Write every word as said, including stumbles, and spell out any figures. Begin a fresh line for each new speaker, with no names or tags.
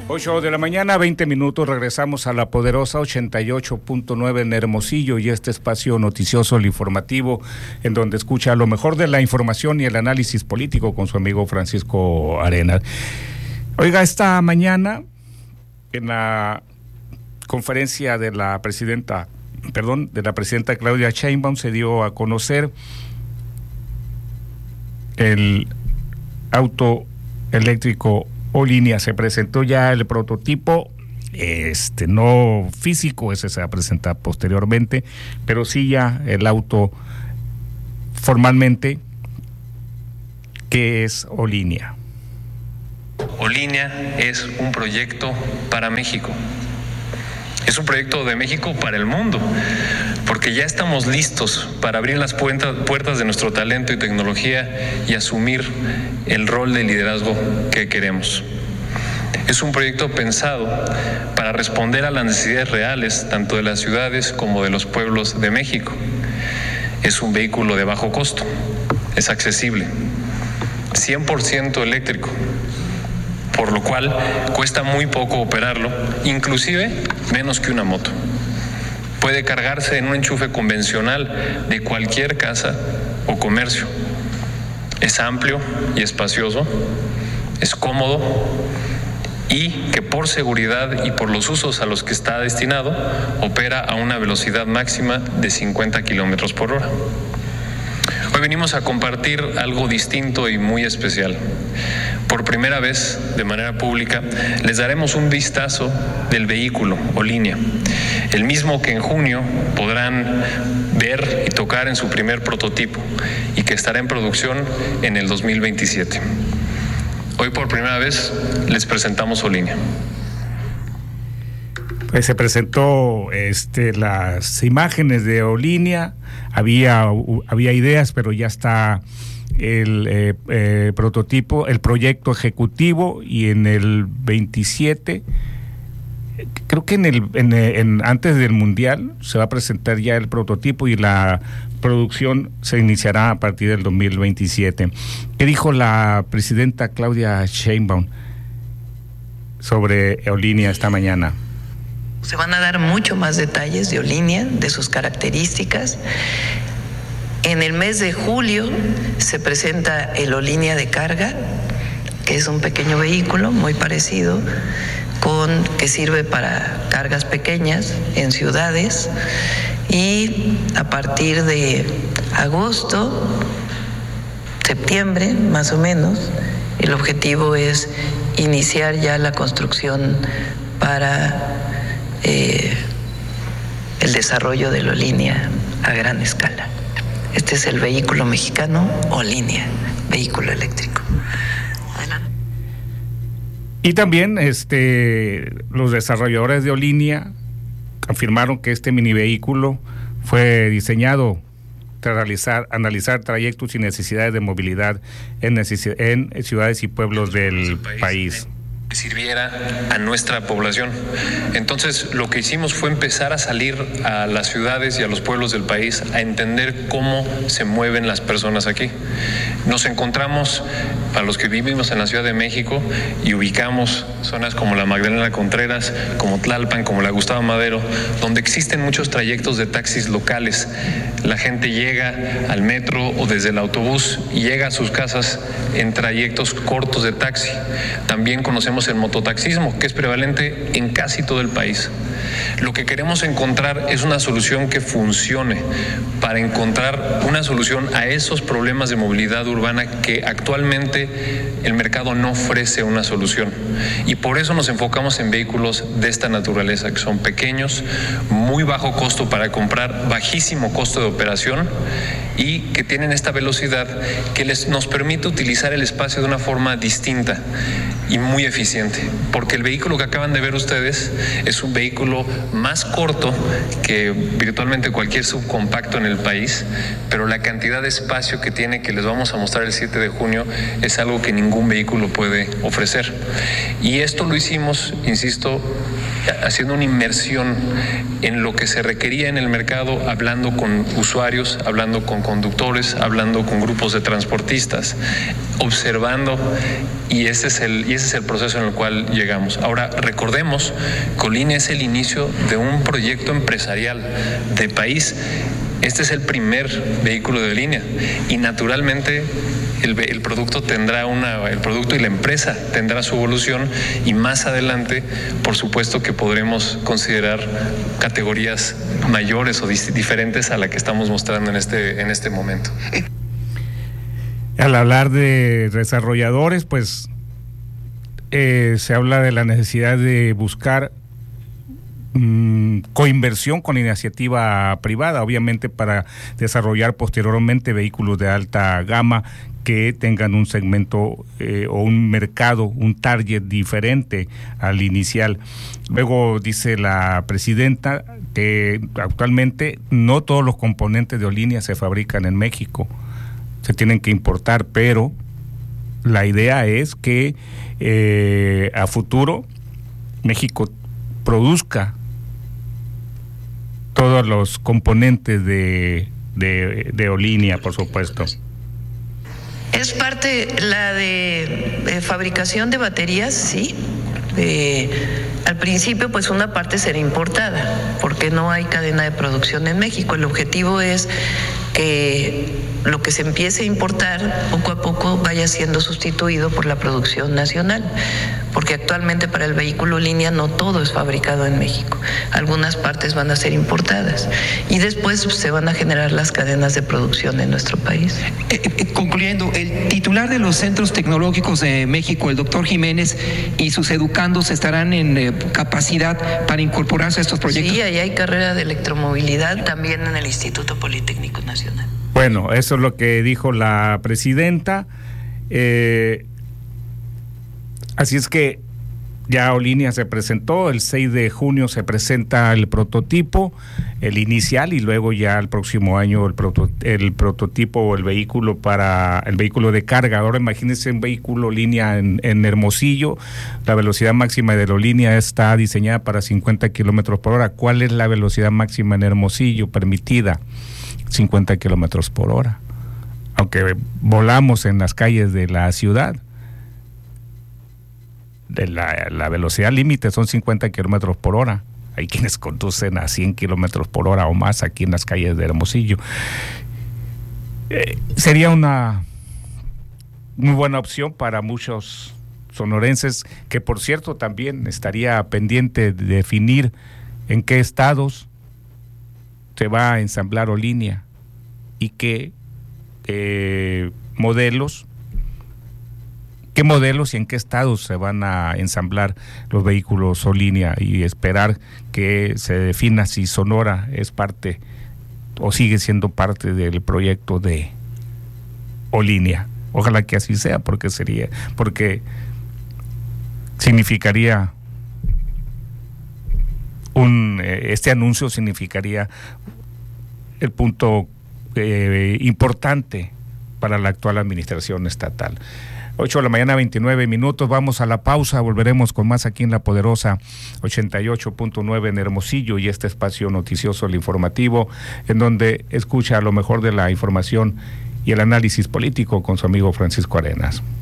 ocho de la mañana, veinte minutos, regresamos a la poderosa ochenta y ocho punto nueve en Hermosillo y este espacio noticioso, el informativo, en donde escucha lo mejor de la información y el análisis político con su amigo Francisco Arenas. Oiga, esta mañana, en la conferencia de la presidenta, perdón, de la presidenta Claudia Sheinbaum, se dio a conocer el auto eléctrico Olinia. Se presentó ya el prototipo, este no físico, ese se va a presentar posteriormente, pero sí ya el auto formalmente, que es Olinia.
Olinia es un proyecto para México. Es un proyecto de México para el mundo, porque ya estamos listos para abrir las puertas de nuestro talento y tecnología y asumir el rol de liderazgo que queremos. Es un proyecto pensado para responder a las necesidades reales, tanto de las ciudades como de los pueblos de México. Es un vehículo de bajo costo, es accesible, cien por ciento eléctrico, por lo cual cuesta muy poco operarlo, inclusive menos que una moto. Puede cargarse en un enchufe convencional de cualquier casa o comercio. Es amplio y espacioso, es cómodo y que por seguridad y por los usos a los que está destinado, opera a una velocidad máxima de cincuenta kilómetros por hora. Hoy venimos a compartir algo distinto y muy especial. Por primera vez, de manera pública, les daremos un vistazo del vehículo Olinia, el mismo que en junio podrán ver y tocar en su primer prototipo y que estará en producción en el dos mil veintisiete. Hoy por primera vez les presentamos Olinia.
Pues se presentó este, las imágenes de Olinia, había, había ideas, pero ya está el eh, eh, prototipo, el proyecto ejecutivo, y en el veintisiete, creo que en el en, en, antes del Mundial, se va a presentar ya el prototipo y la producción se iniciará a partir del dos mil veintisiete. ¿Qué dijo la presidenta Claudia Sheinbaum sobre Olinia esta mañana?
Se van a dar mucho más detalles de Olinia, de sus características. En el mes de julio se presenta el Olinia de carga, que es un pequeño vehículo muy parecido, con, que sirve para cargas pequeñas en ciudades. Y a partir de agosto, septiembre más o menos, el objetivo es iniciar ya la construcción para Eh, el desarrollo de la Olinia a gran escala. Este es el vehículo mexicano Olinia, vehículo eléctrico. Adelante.
Y también este los desarrolladores de Olinia afirmaron que este mini vehículo fue diseñado para realizar, analizar trayectos y necesidades de movilidad en, necesi- en ciudades y pueblos del país.
Que sirviera a nuestra población. Entonces, lo que hicimos fue empezar a salir a las ciudades y a los pueblos del país a entender cómo se mueven las personas aquí. Nos encontramos, para los que vivimos en la Ciudad de México y ubicamos zonas como la Magdalena Contreras, como Tlalpan, como la Gustavo Madero, donde existen muchos trayectos de taxis locales. La gente llega al metro o desde el autobús y llega a sus casas en trayectos cortos de taxi. También conocemos el mototaxismo, que es prevalente en casi todo el país. Lo que queremos encontrar es una solución que funcione, para encontrar una solución a esos problemas de movilidad urbana que actualmente el mercado no ofrece una solución. Y por eso nos enfocamos en vehículos de esta naturaleza, que son pequeños, muy bajo costo para comprar, bajísimo costo de operación, y que tienen esta velocidad que les, nos permite utilizar el espacio de una forma distinta y muy eficiente, porque el vehículo que acaban de ver ustedes es un vehículo más corto que virtualmente cualquier subcompacto en el país, pero la cantidad de espacio que tiene, que les vamos a mostrar el siete de junio, es algo que ningún vehículo puede ofrecer. Y esto lo hicimos, insisto, haciendo una inmersión en lo que se requería en el mercado, hablando con usuarios, hablando con conductores, hablando con grupos de transportistas, observando, y ese es el, y ese es el proceso en el cual llegamos. Ahora, recordemos que Olinia es el inicio de un proyecto empresarial de país. Este es el primer vehículo de línea y naturalmente el, el producto tendrá una, el producto y la empresa tendrá su evolución, y más adelante, por supuesto que podremos considerar categorías mayores o dis, diferentes a la que estamos mostrando en este, en este momento.
Al hablar de desarrolladores, pues eh, se habla de la necesidad de buscar mm, coinversión con iniciativa privada, obviamente para desarrollar posteriormente vehículos de alta gama que tengan un segmento eh, o un mercado, un target diferente al inicial. Luego dice la presidenta que actualmente no todos los componentes de Olinia se fabrican en México, se tienen que importar, pero la idea es que eh, a futuro México produzca todos los componentes de, de, de Olinia, por supuesto.
Es parte la de, de fabricación de baterías, sí. Eh, al principio, pues una parte será importada, porque no hay cadena de producción en México. El objetivo es que lo que se empiece a importar poco a poco vaya siendo sustituido por la producción nacional, porque actualmente para el vehículo línea no todo es fabricado en México, algunas partes van a ser importadas y después se van a generar las cadenas de producción en nuestro país.
Eh, eh, concluyendo, el titular de los centros tecnológicos de México, el doctor Jiménez, y sus educandos estarán en eh, capacidad para incorporarse a estos proyectos.
Sí, ahí hay carrera de electromovilidad también en el Instituto Politécnico Nacional.
Bueno, eso es lo que dijo la presidenta. Eh, así es que ya Olinia se presentó, el seis de junio se presenta el prototipo, el inicial, y luego ya el próximo año el, proto, el prototipo o el vehículo para el vehículo de carga. Ahora imagínense un vehículo línea en, en Hermosillo, la velocidad máxima de la línea está diseñada para cincuenta kilómetros por hora. ¿Cuál es la velocidad máxima en Hermosillo permitida? cincuenta kilómetros por hora. Aunque volamos en las calles de la ciudad, de la, la velocidad límite son cincuenta kilómetros por hora. Hay quienes conducen a cien kilómetros por hora o más aquí en las calles de Hermosillo. Eh, sería una muy buena opción para muchos sonorenses, que por cierto también estaría pendiente de definir en qué estados se va a ensamblar Olinia y qué eh, modelos, qué modelos y en qué estados se van a ensamblar los vehículos Olinia, y esperar que se defina si Sonora es parte o sigue siendo parte del proyecto de Olinia. Ojalá que así sea, porque sería, porque significaría Un, este anuncio significaría el punto eh, importante para la actual administración estatal. ocho de la mañana, veintinueve minutos, vamos a la pausa, volveremos con más aquí en La Poderosa ochenta y ocho punto nueve en Hermosillo, y este espacio noticioso, el informativo, en donde escucha lo mejor de la información y el análisis político con su amigo Francisco Arenas.